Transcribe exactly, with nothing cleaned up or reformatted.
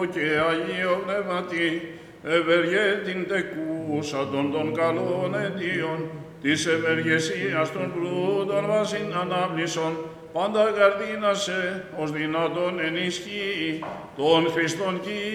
και Αγίο Πνεύματι, ευεργέτην τεκούσα των των καλών αιτίων, της ευεργεσίας των πλούτων βάσιν ανάπλησον, πάντα καρδίνασε ως δυνατόν ενισχύει των Χριστών